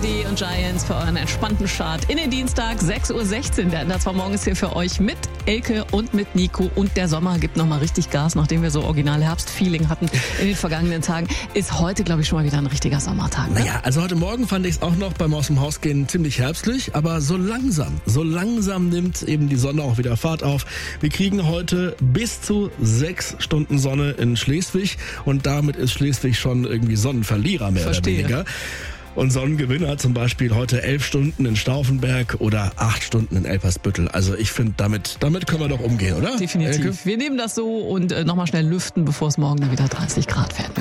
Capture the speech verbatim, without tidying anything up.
D und Giants für euren entspannten Start in den Dienstag, sechs Uhr sechzehn. Der N zwei Morgen ist hier für euch mit Elke und mit Nico. Und der Sommer gibt nochmal richtig Gas, nachdem wir so original Herbstfeeling hatten in den vergangenen Tagen. Ist heute, glaube ich, schon mal wieder ein richtiger Sommertag. Ne? Naja, also heute Morgen fand ich es auch noch beim Aus dem Haus gehen ziemlich herbstlich. Aber so langsam, so langsam nimmt eben die Sonne auch wieder Fahrt auf. Wir kriegen heute bis zu sechs Stunden Sonne in Schleswig. Und damit ist Schleswig schon irgendwie Sonnenverlierer mehr Verstehe. oder weniger. Und Sonnengewinner zum Beispiel heute elf Stunden in Stauffenberg oder acht Stunden in Elpersbüttel. Also ich finde, damit, damit können wir doch umgehen, oder? Definitiv. Elke? Wir nehmen das so und äh, nochmal schnell lüften, bevor es morgen dann wieder dreißig Grad fährt.